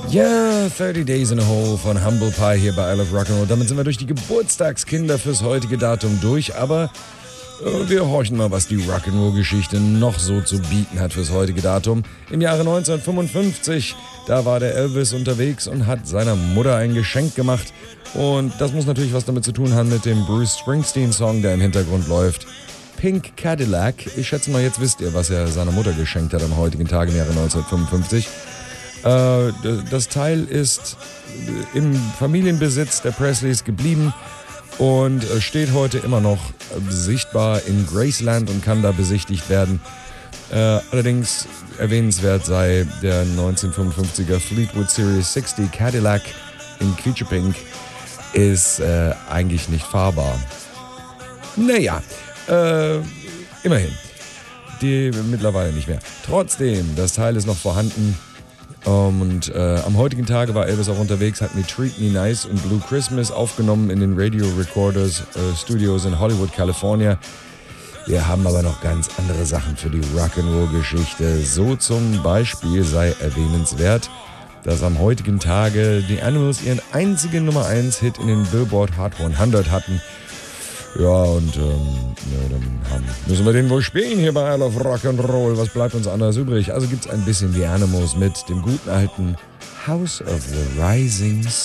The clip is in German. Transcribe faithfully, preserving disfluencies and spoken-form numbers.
Ja, thirty Days in a Hole von Humble Pie hier bei I Love Rock'n'Roll. Damit sind wir durch die Geburtstagskinder fürs heutige Datum durch, aber äh, wir horchen mal, was die Rock'n'Roll-Geschichte noch so zu bieten hat fürs heutige Datum. Im Jahre neunzehnhundertfünfundfünfzig, da war der Elvis unterwegs und hat seiner Mutter ein Geschenk gemacht. Und das muss natürlich was damit zu tun haben mit dem Bruce Springsteen-Song, der im Hintergrund läuft. Pink Cadillac. Ich schätze mal, jetzt wisst ihr, was er seiner Mutter geschenkt hat am heutigen Tag im Jahre neunzehnhundertfünfundfünfzig. Äh, das Teil ist im Familienbesitz der Presleys geblieben und steht heute immer noch sichtbar in Graceland und kann da besichtigt werden. Äh, allerdings erwähnenswert sei der neunzehnhundertfünfundfünfziger Fleetwood Series sechzig Cadillac in quietschepink ist äh, eigentlich nicht fahrbar. Naja, äh, immerhin. Die mittlerweile nicht mehr. Trotzdem, das Teil ist noch vorhanden. Um, und äh, am heutigen Tage war Elvis auch unterwegs, hat mit Treat Me Nice und Blue Christmas aufgenommen in den Radio Recorders äh, Studios in Hollywood, California. Wir haben aber noch ganz andere Sachen für die Rock'n'Roll-Geschichte. So zum Beispiel sei erwähnenswert, dass am heutigen Tage die Animals ihren einzigen Nummer eins Hit in den Billboard Hot hundert hatten. Ja, und ähm, ja, dann haben, müssen wir den wohl spielen hier bei I Love Rock'n'Roll. Was bleibt uns anderes übrig? Also gibt's ein bisschen die Animals mit dem guten alten House of the Rising